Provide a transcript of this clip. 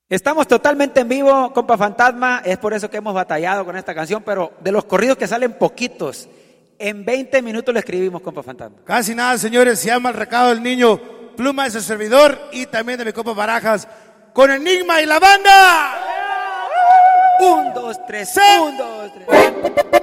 Estamos totalmente en vivo, compa Fantasma, es por eso que hemos batallado con esta canción, pero de los corridos que salen poquitos, en 20 minutos lo escribimos, compa Fantasma. Casi nada, señores, se llama El Recado del Niño, pluma de su servidor y también de mi compa Barajas, con Enigma y la banda. 1, 2, 3, 1, 2, 3.